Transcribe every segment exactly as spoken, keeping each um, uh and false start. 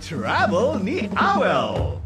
Travel ni Awel.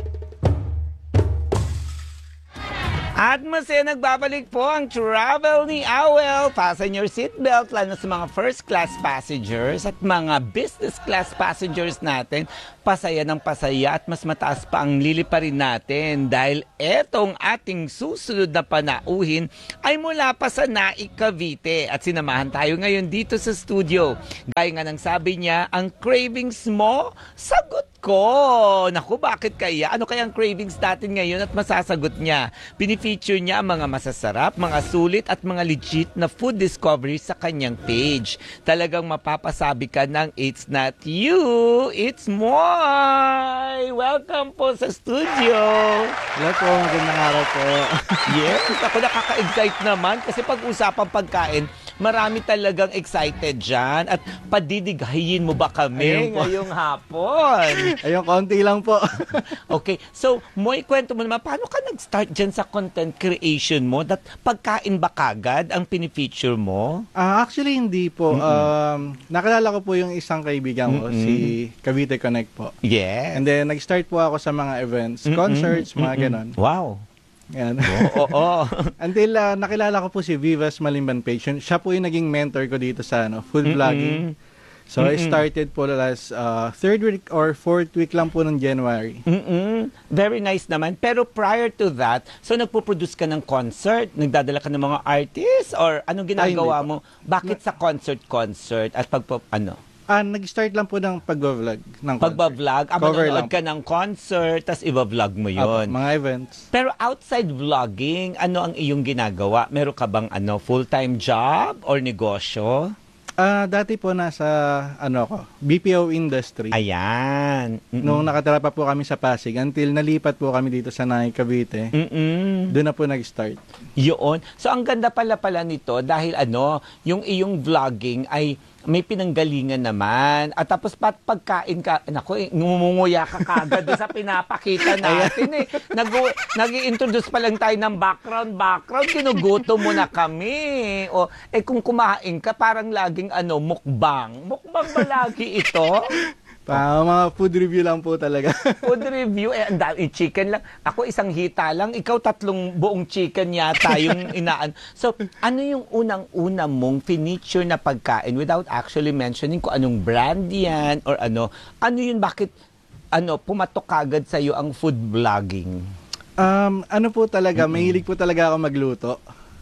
At masaya nagbabalik po ang Travel ni Awel. Fasten your seatbelt, lalo sa mga first class passengers at mga business class passengers natin. Pasaya ng pasaya at mas mataas pa ang liliparin natin dahil etong ating susunod na panauhin ay mula pa sa Naik, Cavite. At sinamahan tayo ngayon dito sa studio. Gaya nga ng sabi niya, ang cravings mo, sagot ko. Naku, bakit kaya? Ano kaya ang cravings natin ngayon at masasagot niya? Pinifeature niya ang mga masasarap, mga sulit at mga legit na food discoveries sa kanyang page. Talagang mapapasabi ka ng it's not you, it's Moy! Welcome po sa studio! Hello po, magandang araw po. Yes, ako nakaka-excite naman kasi pag usapang pagkain, marami talagang excited dyan at padidighayin mo ba kami ngayong hapon? Ayun, konti lang po. Okay, so Moy, kwento mo naman, paano ka nag-start dyan sa content creation mo? That pagkain ba kagad ang pinifeature mo? Ah, actually, hindi po. Mm-mm. Um, nakilala ko po yung isang kaibigan ko, Mm-mm. si Cavite Connect po. Yes. And then, nag-start po ako sa mga events, Mm-mm. concerts, mga Mm-mm. ganon. Wow. Yan. Oo. oo. Until uh, nakilala ko po si Vivas Malimban Page. Siya po yung naging mentor ko dito sa ano, food Mm-mm. vlogging. So, I Mm-mm. started po last uh, third week or fourth week lang po ng January. Mm-mm. Very nice naman. Pero prior to that, so nagpo-produce ka ng concert? Nagdadala ka ng mga artists? Or anong ginagawa Ay, mo? Bakit sa concert-concert? At pag, ano? Ah, nag-start lang po ng pag-vlog. Ng Pagba-vlog? Ah, Cover manonood lang ka ng concert, tas iba-vlog mo Apo, yun. mga events. Pero outside vlogging, ano ang iyong ginagawa? Meron ka bang ano, full-time job or negosyo? Ah, dati po nasa ano ko, B P O industry. Ayan. Mm-mm. Nung nakatira pa po kami sa Pasig until nalipat po kami dito sa Naik, Cavite. Mm-mm. Doon na po nag-start. Yun. So, ang ganda pala pala nito dahil ano, yung iyong vlogging ay may pinanggalingan naman. At tapos pat pagkain ka, naku, eh, ngumunguya ka kagad sa pinapakita natin eh. Nag nag-i-introduce pa lang tayo ng background, background, ginuguto mo na kami. O, eh kung kumain ka, parang laging ano, mukbang. Mukbang ba lagi ito? Pa, mga food review lang po talaga. Food review, eh, ang dami, chicken lang. Ako isang hita lang, ikaw tatlong buong chicken yata yung inaan. So, ano yung unang-una mong finiture na pagkain without actually mentioning kung anong brand yan or ano? Ano yun, bakit ano, pumatok kagad sa'yo ang food vlogging? Um, ano po talaga, Mm-mm. mahilig po talaga ako magluto.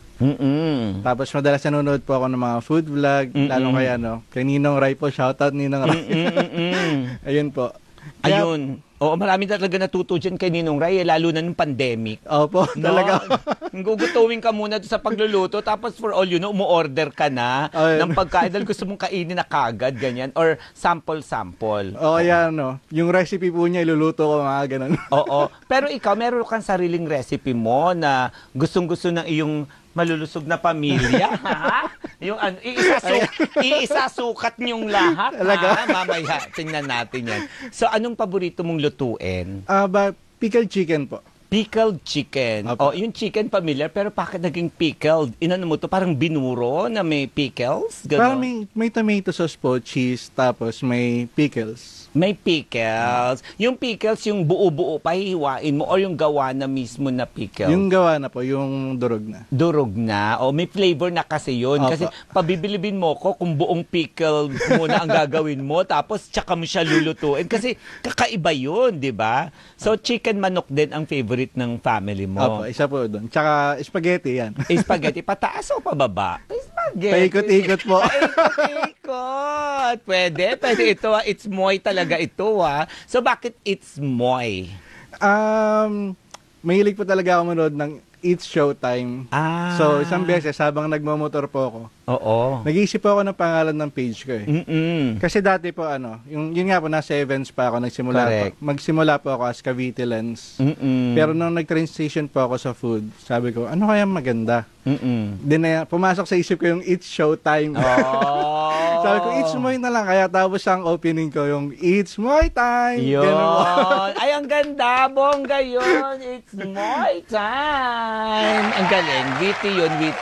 Mm-mm. Tapos madalas nanonood po ako ng mga food vlog, Mm-mm. lalo kaya ano, kay Ninong Rai po, shoutout Ninong Rai. Mm-mm. Ayun po. Kaya- Ayun. Oo, marami talaga natuto dyan kay Ninong Ray, eh, lalo na nung pandemic. Opo, No? talaga. Gugutuwin ka muna doon sa pagluluto, tapos for all you know, umu-order ka na Ayun. ng pagkain dahil gusto mong kainin na kagad, ganyan. Or sample-sample. O kaya ano, yung recipe po niya iluluto ko mga ganun. Oo. Pero ikaw, meron kang sariling recipe mo na gustong-gusto ng iyong malulusog na pamilya, ha? Yung ano, iisasu- iisasukat niyong lahat, Talaga? ha? Mamaya, tingnan natin yan. So, anong paborito mong lutuin? Ah, ba, pickled chicken po. Pickled chicken. Apo. Oh, yung chicken familiar, pero bakit naging pickled? Inano mo to? Parang binuro na may pickles? Ganon? Parang may, may tomato sauce po, cheese, tapos may pickles. May pickles. Yung pickles, yung buo-buo, pahihiwain mo, or yung gawa na mismo na pickle? Yung gawa na po, yung durog na. Durog na. O, may flavor na kasi yun. Opo. Kasi pabibilibin mo ko kung buong pickle muna ang gagawin mo, tapos tsaka mo siya lulutuin. Kasi kakaiba yun, di ba? So, chicken manok din ang favorite ng family mo. Opo, isa po doon. Tsaka spaghetti yan. Eh, spaghetti, pataas o pababa? Spaghetti. Paikot-ikot po. Paikot-ikot. Pwede, pwede ito. ah. It's moy talaga ito, ah. So, bakit it's moy? Um, mahilig po talaga ako manood ng It's Showtime. Ah. So, isang beses, habang nagmamotor po ako, Oo. nag-iisip po ako ng pangalan ng page ko eh. Mm-mm. Kasi dati po ano, yung yun nga po nasa events pa ako nagsimula Correct. po. Magsimula po ako as Cavite Lens. Mm-mm. Pero nung nag-transition po ako sa food, sabi ko, ano kaya maganda? Mm-mm. Then eh, pumasok sa isip ko yung It's Showtime. Oh. Sabi ko, It's Moy na lang. Kaya tapos ang opening ko yung It's Moy Time. Yun. Ganun po. Ay, ang ganda. Bongga yun. It's my time. Ang galing. Witty yun, witty.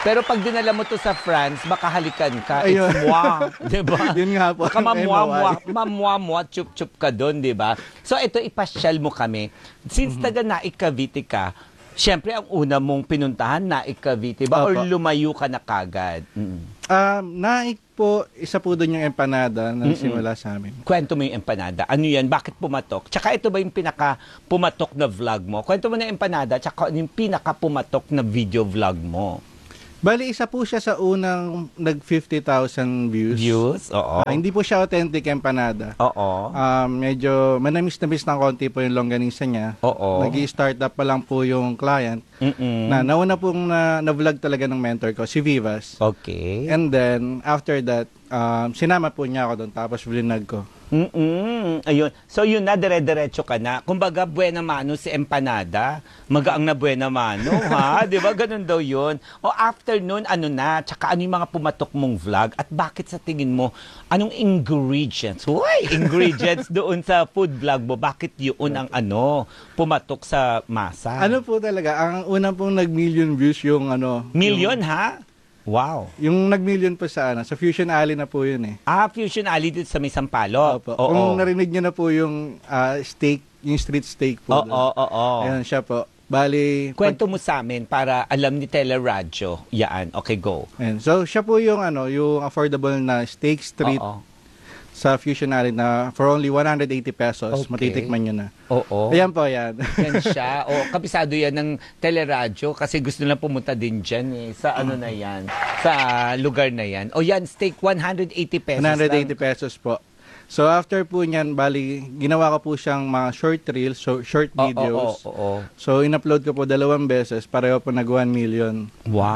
Pero pag dinala mo to sa France, baka halikan ka. Ayun. It's moi. Diba? Yun nga po. Baka mamwa-mwa, M O I. mamwa-mwa, chup-chup ka doon, di ba? So ito, ipasyal mo kami. Since Mm-hmm. taga Naik Cavite ka, syempre ang una mong pinuntahan, Naik Cavite ba? Or Opo. lumayo ka na kagad? Mm. Um, naik po, isa po doon yung empanada na simula sa amin. Kwento mo yung empanada. Ano yan? Bakit pumatok? Tsaka ito ba yung pinaka pumatok na vlog mo? Kwento mo na yung empanada, tsaka ano yung pinaka pumatok na video vlog mo. Bali, isa po siya sa unang nag fifty thousand views. Views? Oo. Ah, hindi po siya authentic empanada. Oo. Um, medyo manamis na bis ng konti po yung longganisa niya. Oo. Nag-i-start up pa lang po yung client. Mm-mm. Na nauna pong na, na-vlog talaga ng mentor ko, si Vivas. Okay. And then, after that, um, sinama po niya ako doon, tapos vlinag ko. Mm-mm. Ayun. So yun na, dire-diretso ka na. Kumbaga, buena mano si empanada. Magaang na buena mano, ha? Di ba? Ganun daw yun. O after nun, ano na? Tsaka ano yung mga pumatok mong vlog? At bakit sa tingin mo, anong ingredients? Uy, ingredients doon sa food vlog mo. Bakit yun ang ano, pumatok sa masa? Ano po talaga, ang unang pong nag-million views yung ano... Million, ha? Wow. Yung, yung nag-million po sa ano, sa Fusion Alley na po yun eh. Ah, Fusion Alley dito sa may Sampaloc. Opo. Oo. Kung narinig niyo na po yung ah, steak, yung street steak po. Oo, doon. oo, oo. Ayun siya po. Bali, Kwento mo sa amin para alam ni Teleradyo. Yaan. Okay, go. Ayan. So, siya po yung ano, yung affordable na steak street Oo. sa Fusion Alley na for only one hundred eighty pesos, Okay. matitikman nyo na. Oo. Ayan po, yan. Yan siya. O, kabisado yan ng Teleradyo kasi gusto nila pumunta din dyan eh. Sa ano na yan. Sa lugar na yan. O yan, steak one hundred eighty pesos one hundred eighty lang. pesos po. So, after po niyan, bali, ginawa ko po siyang mga short reels, so short Oo, videos. oo, oo. So, in-upload ko po dalawang beses, pareho po nag one million.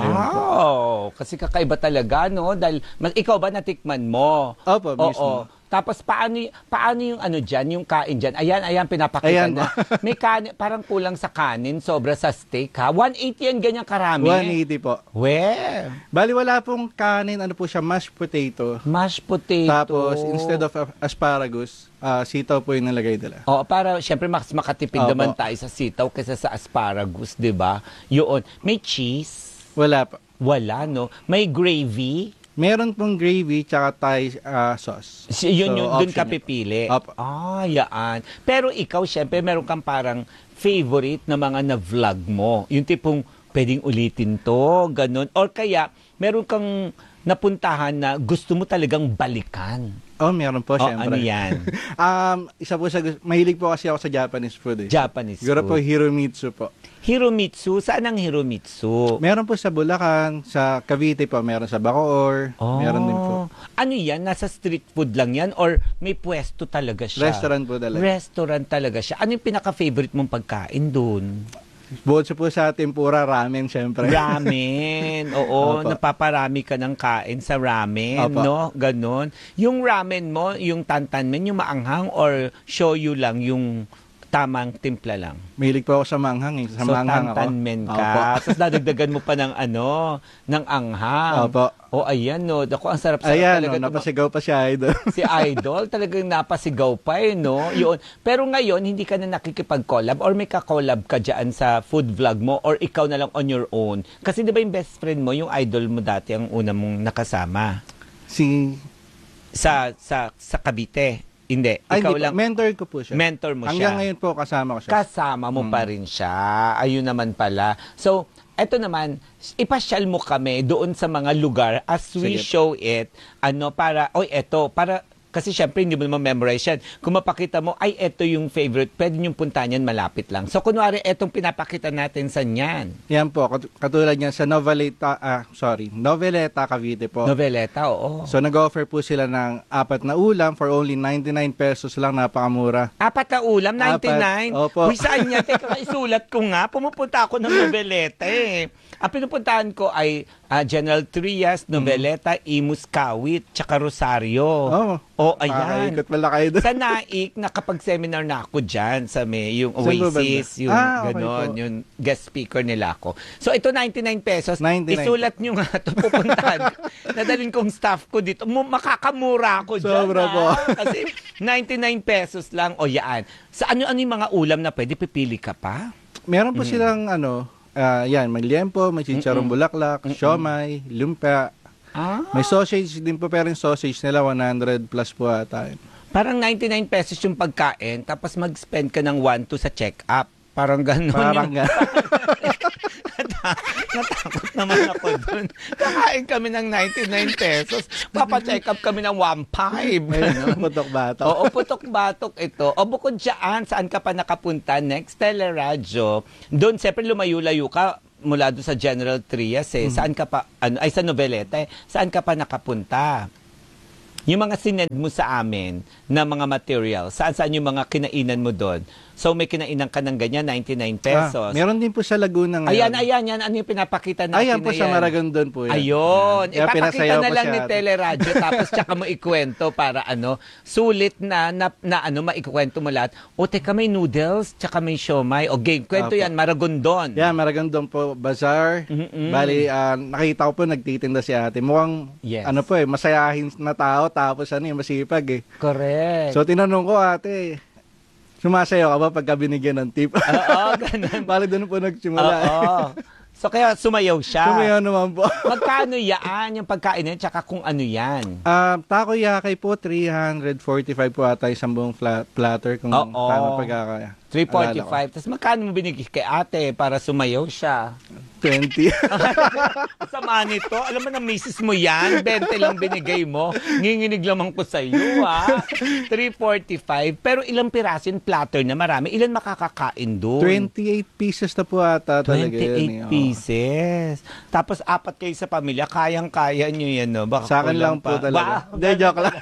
Wow! Kasi kakaiba talaga, no? Dahil, mas, ikaw ba natikman mo? Opo, Oo. mismo. Tapos paano y- paano yung ano diyan, yung kain diyan? Ayan, ayan pinapakita Ayan. na. May kanin, parang kulang sa kanin, sobra sa steak ha. one eighty yan ganyan karami. one eighty po. Weh. Bali, wala pong kanin, ano po siya, mashed potato. Mashed potato. Tapos, instead of a- asparagus, ah, sitaw po yung nalagay nila. Oo, para syempre mas makatipid Opo. naman tayo sa sitaw kaysa sa asparagus, 'di ba? Yun. May cheese? Wala pa. Wala, no? May gravy? Meron pong gravy tsaka Thai ah, sauce. Si- Yun So, yung doon ka option yun. pipili. Opo. Ah, yaan. Pero ikaw, syempre, meron kang parang favorite na mga na-vlog mo. Yung tipong pwedeng ulitin to, ganun. Or kaya, meron kang napuntahan na gusto mo talagang balikan. Oh, meron po, Oh, syempre. ano yan? um, isa po sa, mahilig po kasi ako sa Japanese food eh. Japanese Siguro po food. Hiromitsu po. Hiromitsu? Saan ang Hiromitsu? Meron po sa Bulacan, sa Cavite po, meron sa Bacoor, meron din po. Ano yan? Nasa street food lang yan? Or may pwesto talaga siya? Restaurant po talaga. Restaurant talaga siya. Ano yung pinaka-favorite mong pagkain doon? Bukod sa po sa tempura, ramen, syempre. Ramen. Oo, Opo. napaparami ka ng kain sa ramen, Opo. no? Ganon. Yung ramen mo, yung tantanmen, yung maanghang or shoyu lang, yung tamang timpla lang? Mahilig po ako sa manghang eh. Sa so, manghang ako. tantanmen Opo. ka. Tapos dadagdagan mo pa ng ano, ng anghang. Opo. O, ayan, no. Dako, ang sarap-sarap Ayan, talaga. no, tuma- napasigaw pa siya idol. si Idol, talagang napasigaw pa eh, no? Yun. Pero ngayon, hindi ka na nakikipag-collab or may ka-collab ka dyan sa food vlog mo or ikaw na lang on your own. Kasi di ba yung best friend mo, yung idol mo dati, ang una mong nakasama si... sa sa sa Cavite. Hindi, Ay, ikaw hindi po. lang. Mentor ko po siya. Mentor mo Hanggang siya. ngayon po, kasama ko siya. Kasama mo pa rin siya. Ayun naman pala. So, eto naman, ipasyal mo kami doon sa mga lugar as we Sige. show it, ano, para, oy, eto, para, kasi syempre hindi mo naman memorize yan. Kung mapakita mo, ay, eto yung favorite, pwede niyong puntahan yan, malapit lang. So, kunwari, etong pinapakita natin sa niyan. Yan po, kat- katulad niyan sa Noveleta, ah, sorry, Noveleta, Cavite po. Noveleta, oo. So, nag-offer po sila ng apat na ulam for only ninety-nine pesos lang, napakamura. Apat na ulam, ninety-nine. Apat, opo. Uy, saan niya? Teka, isulat ko nga. Pumupunta ako ng Noveleta eh. Ang pinupuntahan ko ay ah, General Trias, Noveleta, Imus Kawit, tsaka Rosario. Oh, Oh, ayan. Makakaikot pala kayo doon. Sa Naik, nakapag-seminar na ako dyan sa may, yung Saan ba Oasis, banda? yung Ah, okay gano'n, po. yung guest speaker nila ako. So, ito ninety-nine pesos. ninety-nine. Isulat nyo nga ito, pupuntahan. Nadalin kong staff ko dito. Mu- Makakamura ako dyan. Sobra ah. po. Kasi ninety-nine pesos lang. O yaan. Sa ano-ano yung mga ulam na pwede, pipili ka pa? Meron po silang, ano, ah, yan, may liempo, may chicharong bulaklak, siomay, lumpia. Ah, May sausage din po, pero yung sausage nila one hundred plus po ata. parang ninety-nine pesos yung pagkain, tapos mag-spend ka ng one two sa check-up. Parang gano'n. Parang yung... Natakot naman ako dun. Kakain kami ng ninety-nine pesos. Papa-check up kami ng one five. Putok bato. Oo, putok batok ito. O bukod dyan, saan ka pa nakapunta? Next Teleradyo. Doon, siyempre lumayo-layo ka mula doon sa General Trias eh. Saan ka pa, ano, ay sa Noveleta eh. Saan ka pa nakapunta? Yung mga sinend mo sa amin na mga material, saan-saan yung mga kinainan mo doon? So may kinainan ka ng ganyan, ninety-nine pesos. Ah, meron din po sa Laguna ngayon. Ayan, ayan, yan. Ano yung pinapakita natin? Ayan po na sa yan? Maragondon po yan. Ayun. Kaya Ipapakita pinasayaw na ko lang siya. ni Teleradyo tapos tsaka mo ikwento para ano, sulit na, na, na ano, maikwento mo lahat. O teka, may noodles, tsaka may siomay. O game, kwento Apo. yan, Maragondon. Yeah, Maragondon po, bazaar. Mm-mm. Bali, ah, nakita ko po nagtitinda si ate. Mukhang, Yes. ano po eh, masayahin na tao, tapos ano eh, masipag eh. Correct. So, tinanong ko, ate, sumasayaw ka ba pagka binigyan ng tip? Oo, ganun. Bali, doon po nagsimula. Oo. So kaya sumayaw siya. Sumayaw naman po. Magkano yan yung pagkain na yan, tsaka kung ano yan? Ah, takoyaki po, three forty-five po ata isang buong fla- platter kung Oo. tama pagkakaya. three forty-five. Tapos magkano mo binigay kay ate para sumayaw siya? twenty. Sama nito. Alam mo na misis mo yan. twenty lang binigay mo. Nginginig lamang ko sa iyo, ha? three forty-five. Pero ilang piraso yung platter na marami? Ilan makakakain doon? twenty-eight pieces na po ata talaga twenty-eight yun. eh. Oo. pieces. Tapos apat kayo sa pamilya. Kayang-kaya nyo yan, no? Baka Sa akin kulang lang po pa. talaga. Ba? Hindi, joke lang.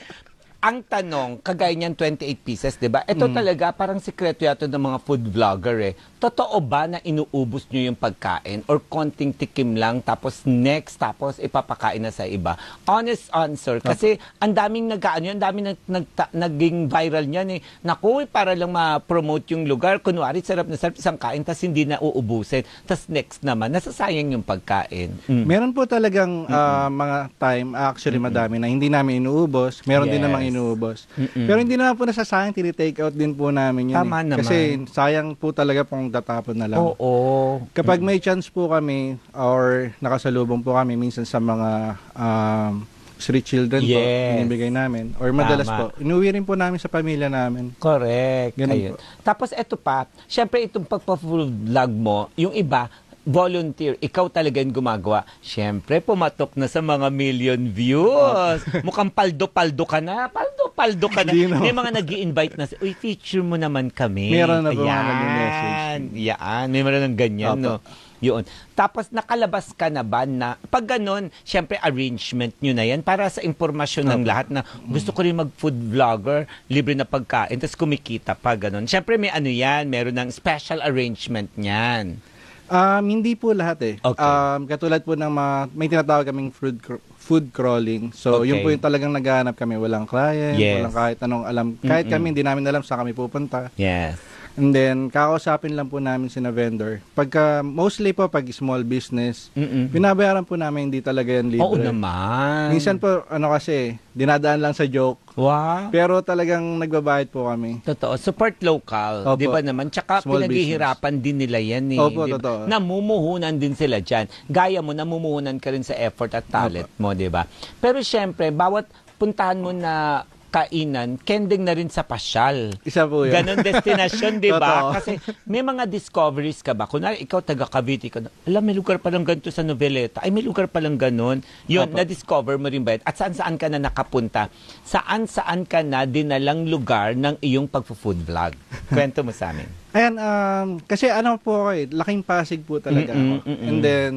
Ang tanong, kagaya niyan twenty-eight pieces, 'di ba? Ito talaga parang sikreto yata ng mga food vlogger eh. Totoo ba na inuubos niyo yung pagkain or konting tikim lang tapos next tapos ipapakain na sa iba? Honest answer kasi ang daming nag-aano, ang daming nag, nag- naging viral niyan eh. Naku, para lang ma-promote yung lugar, kunwari sarap na sarap isang kain tapos hindi na uubusin. Tapos next naman, nasasayang yung pagkain. Mm. Meron po talagang ah, mga time, actually madami na hindi namin inuubos. Meron din Yes. namang inuubos. Mm-mm. Pero hindi naman po nasasayang, tini-take out din po namin yun. Tama eh. naman. Kasi sayang po talaga pong tatapon na lang. Oo. Kapag may chance po kami or nakasalubong po kami minsan sa mga um, street children po, Yes. binibigay namin. Or madalas Tama. po, inuwi rin po namin sa pamilya namin. Correct. Ganun Ayun. po. Tapos eto pa, syempre itong pagpa-vlog mo, yung iba, volunteer, ikaw talaga yung gumagawa. Syempre, pumatok na sa mga million views. Mukhang paldo-paldo ka na. Paldo-paldo ka na. Di naman. May mga nag invite na, uy, feature mo naman kami. Meron na po mga Ayan. nag-message. Yan. May meron ng ganyan, Opo. no? Yun. Tapos nakalabas ka na ba na, pag ganun, syempre arrangement nyo na yan para sa impormasyon ng lahat na gusto ko rin mag-food vlogger, libre na pagkain, tapos kumikita pa, ganun. Syempre may ano yan, meron ng special arrangement niyan. Um, hindi po lahat eh. Okay. Um, katulad po ng mga, may tinatawag kaming food, cr- food crawling. So, Okay. yun po yung talagang naghahanap kami. Walang client, Yes. walang kahit anong alam. Kahit Mm-mm. kami, hindi namin alam saan kami pupunta. Yes. And then, kakausapin lang po namin si na vendor. Pagka, mostly po, pag small business, Mm-mm. binabayaran po namin, hindi talaga yan libre. Oo naman. Minsan po, ano kasi, dinadaan lang sa joke. Wow. Pero talagang nagbabayad po kami. Totoo. Support local. Opo. Di ba naman? Tsaka Small pinaghihirapan din nila yan eh. Opo, Di ba? totoo. Namumuhunan din sila dyan. Gaya mo, namumuhunan ka rin sa effort at talent mo, di ba? Pero syempre, bawat puntahan mo na kainan, kending na rin sa pasyal. Isa po yun. Ganon destinasyon, di ba? Totoo. Kasi may mga discoveries ka ba? Kunwari, ikaw taga Cavite ka, alam, may lugar palang ganito sa Noveleta. Ay, may lugar palang ganon. Yun, Opo. na-discover mo rin ba yun? At saan-saan ka na nakapunta? Saan-saan ka na dinalang lugar ng iyong pag-food vlog? Kwento mo sa amin. Ayan, um, kasi ano po ako eh, laking Pasig po talaga Mm-mm, ako. mm-mm. And then,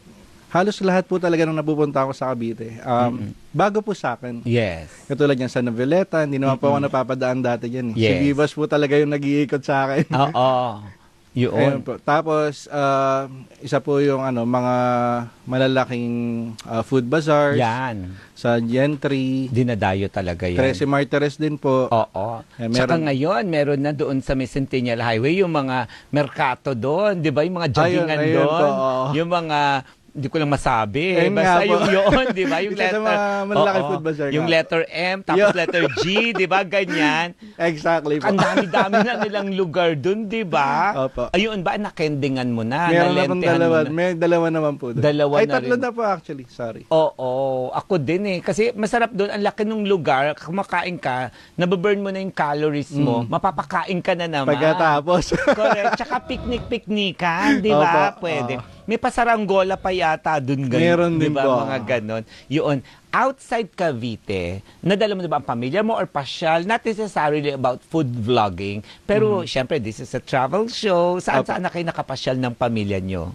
halos lahat po talaga nung napupunta ako sa Cavite. Um, bago po sa akin. Yes. Katulad yan sa Noveleta, hindi naman po ako napapadaan dati dyan. Eh. Si Yes. Vivas po talaga yung nag-iikot sa akin. Oo. Ayun Yun. po. Tapos, uh, isa po yung ano, mga malalaking uh, food bazaars. Yan. Sa Gentry. Dinadayo talaga yan. Trece Martires din po. Oo. Eh, Tsaka meron- ngayon, meron na doon sa may Centennial Highway, yung mga merkato doon, di ba? Yung mga Ayun, joggingan ayun doon. po, oo. Yung mga hindi ko lang masabi. Ayun nga Basta po. yung yun, di ba? Yung Isa sa letter, mga malalaki Oo. food bazaar Yung nga. letter M, tapos Yun. letter G, di ba? Ganyan. Exactly po. Ang dami-dami na nilang lugar dun, di ba? Opo. Ayun ba, nakendingan mo na, Meron na pong nalentehan dalawa. mo na. May dalawa naman po doon. Dalawa Ay, na tatlo rin. na po actually. Sorry. Oo, ako din eh. Kasi masarap doon, ang laki ng lugar, kumakain ka, nababurn mo na yung calories mo, mapapakain ka na naman. Pagkatapos. Correct. Tsaka picnic-picnican, di ba? Opo, Pwede. oo. May pasaranggola pa yata dun. Ganun, Meron di din ba? po. Mga ganon. Yun. Outside Cavite, nadala mo na ba ang pamilya mo or pasyal? Not necessarily about food vlogging. Pero, syempre, this is a travel show. Saan-saan na kayo nakapasyal ng pamilya nyo?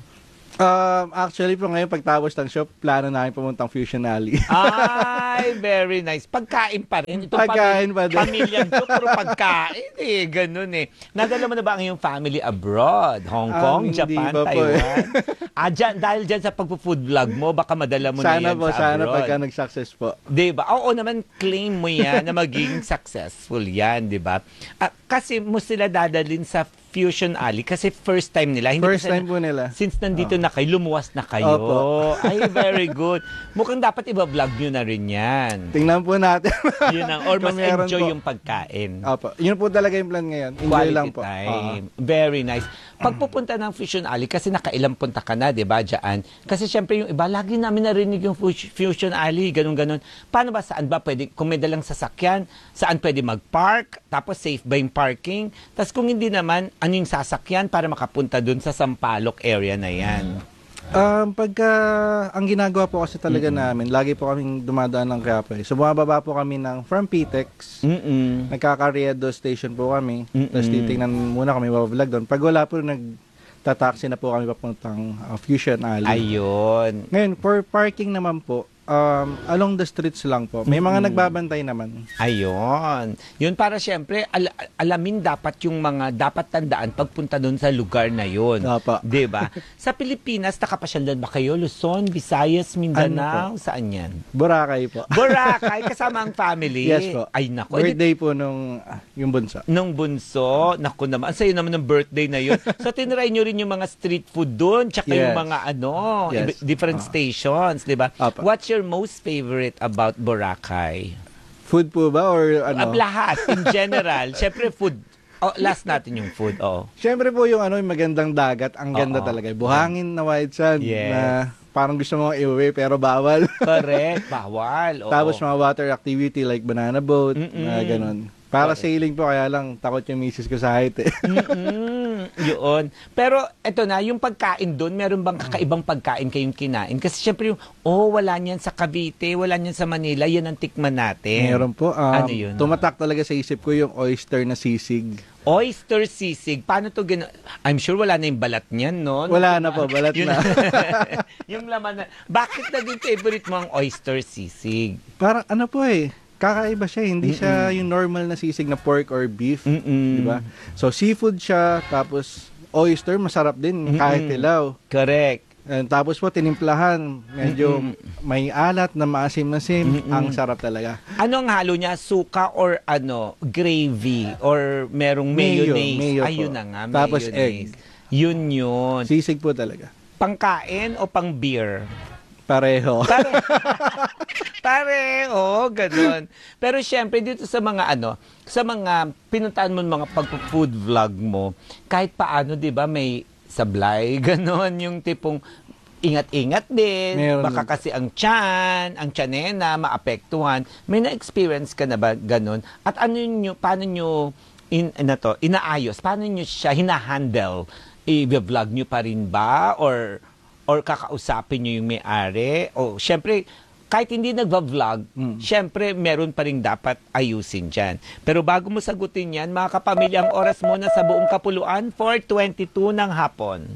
Um, actually po ngayon pagtapos ng show, plano namin pumuntang Fusion Alley. Ay, very nice. Pagkain pa rin. Ito Pagkain pa din. Pamilya nyo, puro pagkain eh. Ganun eh. Nadala mo na ba ang iyong family abroad? Hong Um, Kong, hindi Japan, pa po eh. Taiwan? ah, dyan, dahil dyan sa pagpo-food vlog mo, baka madala mo na Sana yan po, sa sana abroad. pagka nag-success po. Diba? Oo naman, claim mo yan na magiging successful yan, diba? Ah, kasi mo sila dadalhin sa Fusion Alley kasi first time nila. Hindi First kasi time po nila. Since nandito na kayo, lumuwas na kayo. Opo. Ay, very good. Mukhang dapat iba-vlog nyo na rin yan. Tingnan po natin. Yun ang, or mas Kung meron enjoy po. yung pagkain. Opo. Yun po talaga yung plan ngayon. Enjoy Quality lang po. time. Very nice. Pagpupunta ng Fusion Alley, kasi nakailang punta ka na, di ba, dyan? Kasi syempre yung iba, lagi namin narinig yung Fu- Fusion Alley, ganun-ganun. Paano ba, saan ba pwede, kung may dalang sasakyan, saan pwede mag-park, tapos safe ba yung parking? Tapos kung hindi naman, ano yung sasakyan para makapunta dun sa Sampaloc area na yan? Um, pagka, ang ginagawa po kasi talaga namin, lagi po kaming dumadaan ng Quiapo. So, bumababa po kami ng from P T E X. Mm-mm. Nagkaka-Riedo station po kami. Mm-mm. Tapos titingnan muna kami, babablog doon. Pag wala po, nagtataxi na po kami papuntang uh, Fusion Alley. Ayun. Ngayon, for parking naman po, um, along the streets lang po. May mga nagbabantay naman. Ayun. Yun para syempre, al- alamin dapat yung mga dapat tandaan pagpunta doon sa lugar na yun. Opo. Diba? Sa Pilipinas, nakapasyal doon ba kayo? Luzon, Visayas, Mindanao? Saan yan? Boracay po. Boracay, kasama ang family. Yes po. Ay, nako. Eh, Birthday po nung ah, yung bunso. nung bunso, naku naman, ang sayo naman ng birthday na yun. So, tinry nyo rin yung mga street food doon, tsaka yung Yes. mga ano, Yes. iba- different Ah. stations, di ba? Apa. What's your most favorite about Boracay? Food po ba or Ah, ano? lahat, in general. Siyempre, food. Oh, last natin yung food, oh. Siyempre po yung ano, yung magandang dagat, ang ganda Oo. talaga. Buhangin na white sand Yes. na parang gusto mo iuwi pero bawal. Correct, bawal. Oo. Tapos mga water activity like banana boat, Mm-mm. na ganun. Para sailing po, kaya lang takot yung misis ko sa height eh. Mm-mm, yun. Pero eto na, yung pagkain doon, meron bang kakaibang pagkain kayong kinain? Kasi syempre yung, oh, wala niyan sa Cavite, wala niyan sa Manila, yan ang tikman natin. Meron po. Um, Ano yun? Tumatak talaga sa isip ko yung oyster na sisig. Oyster sisig. Paano to gina... I'm sure wala na yung balat niyan, no? Wala na po, balat Yun- na. yung laman na... Bakit naging favorite mo ang oyster sisig? Parang ano po eh, kakaiba siya. Hindi siya yung normal na sisig na pork or beef. Mm-mm. Di ba? So seafood siya, tapos oyster, masarap din kahit Mm-mm. tilaw. Correct. And tapos po, tinimplahan. Medyo may alat na maasim-asim. Mm-mm. Ang sarap talaga. Ano ang halo niya? Suka or ano? Gravy? Or merong Mayo, mayonnaise? mayo po. Ayun na nga, Tapos mayonnaise. Yun yun. Sisig po talaga. Pangkain o pang beer? Pareho. Pare Pareho, ganun. Pero syempre, dito sa mga ano, sa mga pinuntahan mo mga pag-food vlog mo, kahit paano, di ba, may sablay, ganun, yung tipong ingat-ingat din, Meron baka din. kasi ang tiyan, ang tiyanena, maapektuhan. May na-experience ka na ba ganun? At ano nyo, paano nyo, in, ano to, inaayos? Paano nyo siya hinahandle? I-vlog nyo pa rin ba? Or, or kakausapin nyo yung may-ari? O, syempre, kahit hindi nagva-vlog, syempre, meron pa rin dapat ayusin dyan. Pero bago mo sagutin yan, mga kapamilya, ang oras muna sa buong kapuluan, four twenty-two ng hapon.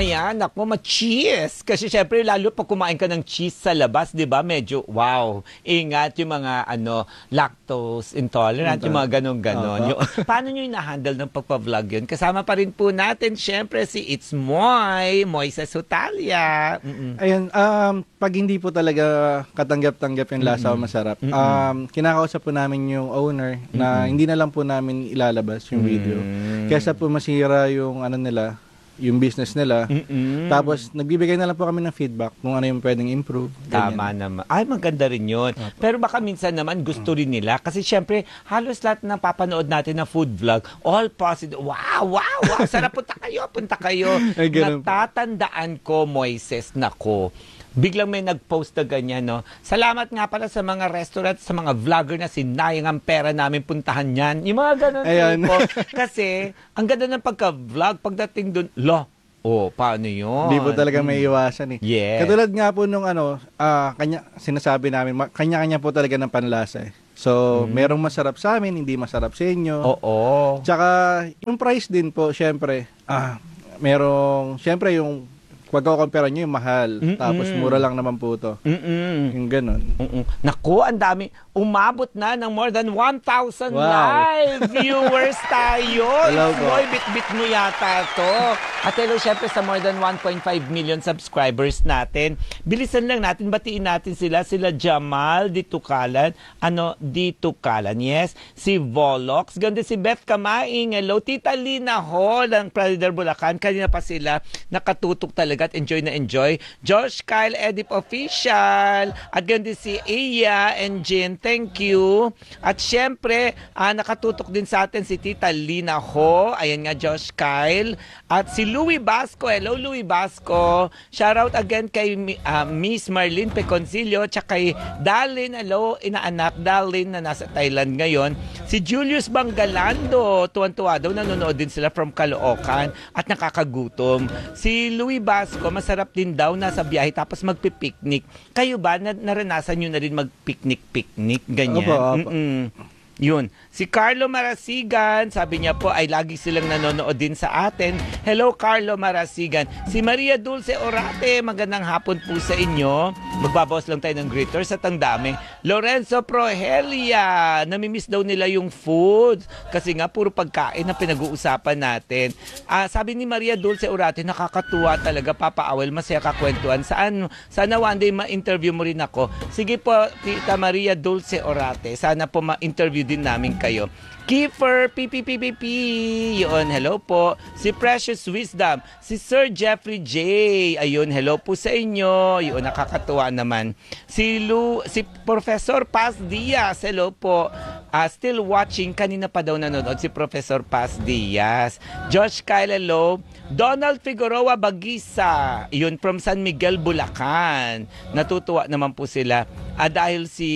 Ayan, ako, ma-cheese. Kasi syempre, lalo pag kumain ka ng cheese sa labas, di ba? Medyo, wow. Ingat yung mga, ano, lactose intolerant, yung mga ganon-ganon. Yung, paano nyo yung na-handle ng pagpa-vlog yun? Kasama pa rin po natin, syempre, si It's Moy, Moises Hutalia. Mm-mm. Ayun, um, pag hindi po talaga katanggap-tanggap yung lasa o masarap, Mm-mm. um, kinakausap po namin yung owner na Mm-mm. hindi na lang po namin ilalabas yung video. Mm. Kesa po masira yung ano nila, yung business nila. Mm-mm. Tapos, nagbibigay na lang po kami ng feedback kung ano yung pwedeng improve. Tama naman. Ay, maganda rin yun. Pero baka minsan naman gusto rin nila. Kasi syempre, halos lahat na papanood natin na food vlog, all positive. Wow, wow, wow. Sarap, punta kayo, punta kayo. Ay, ganun po. Natatandaan ko, Moises, nako. Biglang may nag-post na ganyan, no? Salamat nga pala sa mga restaurant, sa mga vlogger na sinayang ang pera namin puntahan yan. Yung mga ganun. Ayan. Po. Kasi, ang ganda ng pagka-vlog, pagdating dun, lo, oh, paano yun? Hindi po talaga may iwasan eh. Yes. Katulad nga po nung ano, ah, kanya, sinasabi namin, ma- kanya-kanya po talaga ng panlasa eh. So, merong masarap sa amin, hindi masarap sa inyo. Oo. Tsaka, yung price din po, syempre, ah, merong, syempre yung, pagkakompara nyo yung mahal, Mm-mm. tapos mura lang naman po to. Mm-mm. Yung ganun. Mm-mm. Naku, ang dami. Umabot na ng more than one thousand Wow. live viewers tayo. Hello It's po. Boy, bit-bit mo yata to. At hello, syempre, sa more than one point five million subscribers natin. Bilisan lang natin, batiin natin sila. Sila Jamal Ditukalan. Ano, Ditukalan, yes. Si Volox. Ganda si Beth Kamaing. Hello, Tita Lina Ho ng Predator Bulacan. Kanina pa sila nakatutok talaga at enjoy na enjoy. Josh Kyle Edip Official. At ganda si Iya and Jin. Thank you. At syempre, ah, nakatutok din sa atin si Tita Lina Ho. Ayan nga, Josh Kyle. At si Louie Basco. Hello, Louie Basco. Shoutout again kay ah, Miss Marlene Peconcillo. Tsaka kay Darlene. Hello, inaanak Darlene na nasa Thailand ngayon. Si Julius Bangalando. Tuwan-tuwa daw. Nanonood din sila from Caloocan. At nakakagutom. Si Louie Basco, masarap din daw nasa biyahe tapos magpipiknik. Kayo ba, na- naranasan nyo na rin magpiknik-piknik? Ganyan? Opo, opo. Mm-mm. Yun. Si Carlo Marasigan, sabi niya po ay lagi silang nanonood din sa atin. Hello, Carlo Marasigan. Si Maria Dulce Orate, magandang hapon po sa inyo. Magbabawas lang tayo ng greeters at ang dami. Lorenzo Prohelia, namimiss daw nila yung food. Kasi nga, puro pagkain na pinag-uusapan natin. Ah, sabi ni Maria Dulce Orate, nakakatuwa talaga, Papa Awel, masaya kakwentuhan. Saan? Sana one day ma-interview mo rin ako. Sige po, Tita Maria Dulce Orate, sana po ma-interview din namin kayo. Kiefer, P P P P P, yun, hello po. Si Precious Wisdom, si Sir Jeffrey J, ayun, hello po sa inyo. Yun, nakakatuwa naman. Si Lu, si Professor Paz Diaz, hello po. Uh, still watching, kanina pa daw nanonood si Professor Paz Diaz. Josh Kyle, hello. Donald Figueroa Bagisa, yun, from San Miguel, Bulacan. Natutuwa naman po sila. Ah, dahil si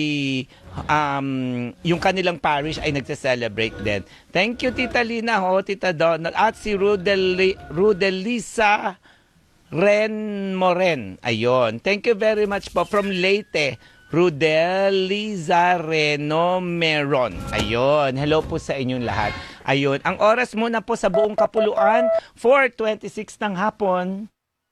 um, yung kanilang parish ay nagse-celebrate din. Thank you, Tita Lina ho, Tita Donald. At si Rudel, Rudelisa Ren Moren. Ayun. Thank you very much po from Leyte. Rudelisa Reno Meron. Ayun. Hello po sa inyong lahat. Ayun. Ang oras muna po sa buong kapuluan, four twenty-six ng hapon.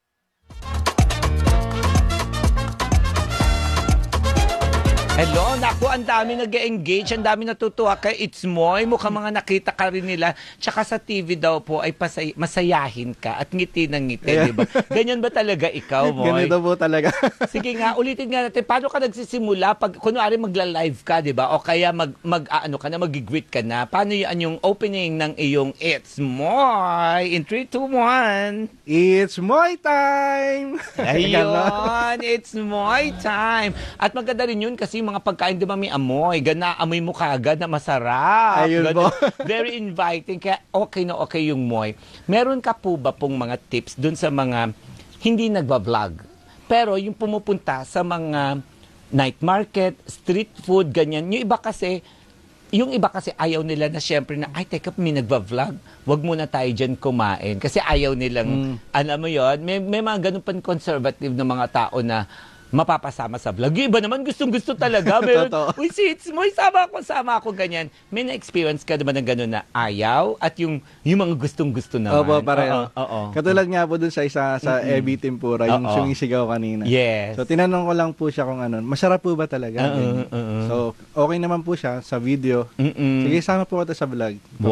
Hello, naku, ang dami nag-engage, ang dami natutuwa kay It's Moy. Mukhang mga nakita ka rin nila. Tsaka sa T V daw po ay pasay- masayahin ka at ngiti ng ngiti, Yeah. di ba? Ganyan ba talaga ikaw, Moy? Ganito po talaga. Sige nga, ulitin nga natin. Paano ka nagsisimula pag, kunwari magla-live ka, di ba? O kaya mag, mag ano ka na, mag-greet ka na. Paano yan yung opening ng iyong It's Moy? In three, two, one. It's my time! Ayun, it's my time. At maganda rin yun kasi mga pagkain, di ba, may amoy. Gana, amoy mo kagad na masarap. Ayun Ganun. po. Very inviting. Kaya okay na okay yung moy. Meron ka po ba pong mga tips dun sa mga hindi nagba-vlog? Pero yung pumupunta sa mga night market, street food, ganyan. Yung iba kasi, yung iba kasi ayaw nila na syempre na, ay, teka, may nagba-vlog. Wag muna tayo dyan kumain. Kasi ayaw nilang, Mm. alam mo yon, may, may mga ganun pan conservative na mga tao na, mapapasama sa vlog. Yung iba naman gustong-gusto talaga. Meron, Totoo. uy, sits mo, sama ako, sama ako, ganyan. May na-experience ka naman ng gano'n na ayaw at yung, yung mga gustong-gusto naman. Opo, pareho. Oo, oo. Katulad nga po dun sa isa sa Mm-mm. E B Tempura, yung Oo. sumisigaw kanina. Yes. So, tinanong ko lang po siya kung ano, masarap po ba talaga? Oo, Ganyan. oo. So, okay naman po siya sa video. Mm-mm. Sige, sama po kita sa vlog.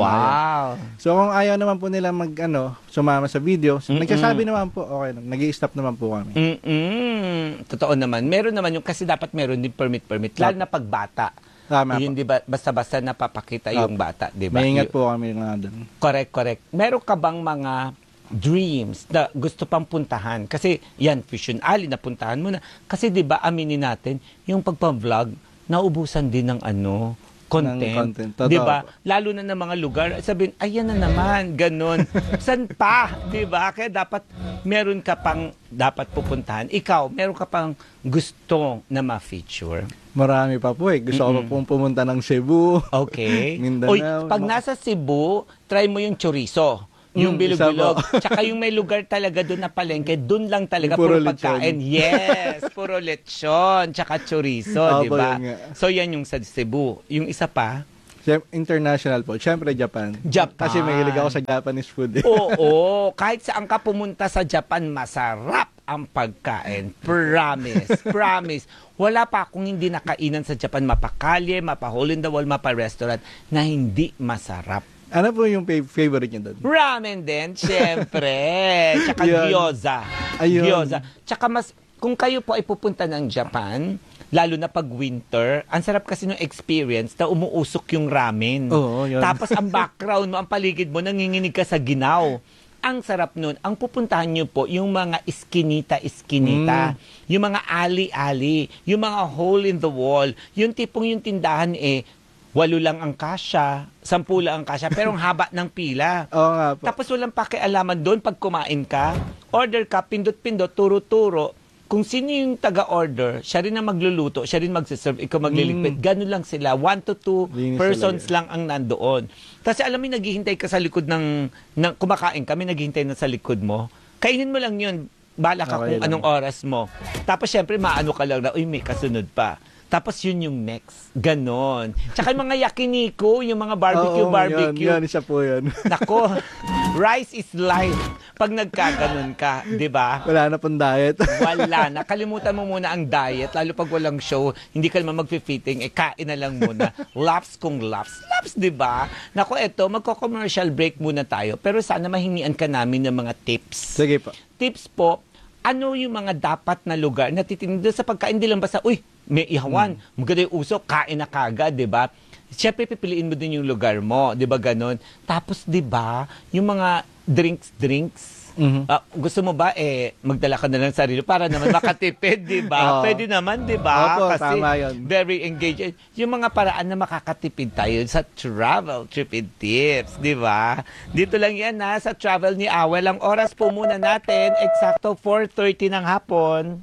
Wow. So, kung ayaw naman po nila mag, ano, sumama sa video, Mm-mm. nagsasabi naman po, okay lang. Nag-i-stop naman po kami. Mm-mm. Totoo naman. Meron naman yung, kasi dapat meron din permit-permit. Lalo na pagbata. Tama Yun, po. di ba, basta-basta napapakita Tama. yung bata, di ba? Maingat Y- po kami nga dun. Correct, correct. Meron ka bang mga dreams na gusto pang puntahan? Kasi yan, Fusion Alley, napuntahan mo na. Kasi di ba, aminin natin, yung pagpa-vlog, naubusan din ng ano, content. Ng content. Totoo Di ba? po. Lalo na ng mga lugar, sabihin, ayan na naman, ganun. San pa? Di ba? Kaya dapat meron ka pang dapat pupuntahan. Ikaw, meron ka pang gusto na ma-feature. Marami pa po eh. Gusto ko pa Mm-mm. pong pumunta ng Cebu. Okay. Mindanao. Uy, pag nasa Cebu, try mo yung chorizo. Yung Mm, bilog-bilog. isa Tsaka yung may lugar talaga doon na palengke, doon lang talaga Puro puro, lechon. pagkain. Yes, puro lechon. Tsaka chorizo, Opo, di ba? yun nga. So yan yung sa Cebu. Yung isa pa, Siyem- International po. Siyempre, Japan. Japan. Kasi mahilig ako sa Japanese food. Eh. oo, kahit saan ka pumunta sa Japan, masarap ang pagkain. Promise, promise. Wala pa akong hindi nakainan sa Japan, mapakalye, mapa-hole in the wall, mapa-restaurant, na hindi masarap. Ano po yung fa- favorite niyo doon? Ramen din, syempre. Tsaka Yun. gyoza. Ayun. Gyoza. Tsaka mas, kung kayo po ay pupunta ng Japan, lalo na pag winter, ang sarap kasi ng experience na umuusok yung ramen. Oo, yun. Tapos ang background mo, ang paligid mo, nanginginig ka sa ginaw. Ang sarap nun. Ang pupuntahan nyo po, yung mga iskinita-iskinita, yung mga ali-ali, yung mga hole in the wall, yung tipong yung tindahan eh, walo lang ang kasya, sampu lang ang kasya, pero ang haba ng pila. Oo nga po. Tapos walang pakialaman doon pag kumain ka. Order ka, pindot-pindot, turo-turo. Kung sino yung taga-order, siya rin ang magluluto, siya rin magsiserve, ikaw magliligpit. Ganun lang sila. One to two Linis persons talaga. lang ang nandoon. Kasi alam mo, naghihintay ka sa likod ng, ng kumakain kami, naghihintay na sa likod mo. Kainin mo lang yun. Bala ka Okay kung lang. anong oras mo. Tapos syempre, maano ka lang na, uy, may kasunod pa. Tapos yun yung next. Ganon. Tsaka yung mga yakiniku, yung mga barbecue, Oo, barbecue. Yan, yan, isa po yan. Nako, rice is life. Pag nagkaganon ka, di ba? Wala na pong diet. Wala na. Kalimutan mo muna ang diet. Lalo pag walang show, hindi ka naman mag-fitting, eh kain na lang muna. Laps kung laps. Laps, di ba? Nako, eto, magko-commercial break muna tayo. Pero sana mahingian ka namin ng mga tips. Sige po. Tips po, ano yung mga dapat na lugar na titinda sa pagkain, di lang basta, uy, may ihawan, Hmm. maganda yung usok, kain na kagad, di ba? Siyempre, pipiliin mo din yung lugar mo, di ba ganon? Tapos, di ba, yung mga drinks, drinks, Mhm. ah, gusto mo ba, eh, magdala ka na lang sarili para naman makatipid, di ba? Oo. Pwede naman, di ba? Opo, Kasi tama yun. very engaged. Yung mga paraan na makakatipid tayo sa travel tripid tips, di ba? Dito lang yan na sa travel ni Awel. Ang oras po muna natin, eksakto four thirty ng hapon.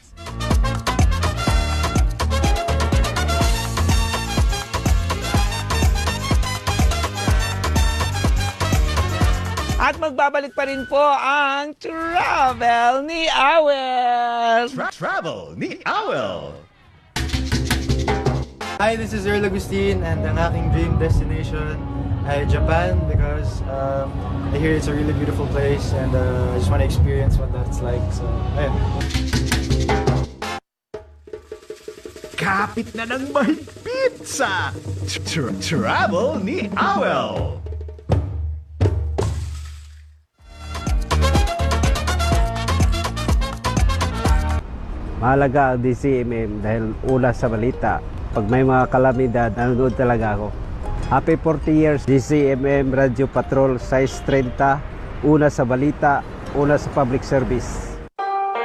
At magbabalik pa rin po ang travel ni Awel. Tra- travel ni Awel. Hi, this is Earl Agustin and ang aking dream destination ay Japan because um, I hear it's a really beautiful place and uh, I just want to experience what that's like. So, ayun. Kapit na ng mahigpit sa tra- travel ni Awel. Mahalaga ang D C M M dahil una sa balita. Pag may mga kalamidad, nanonood talaga ako. Happy forty years D C M M Radio Patrol Size thirty. Una sa balita, una sa public service.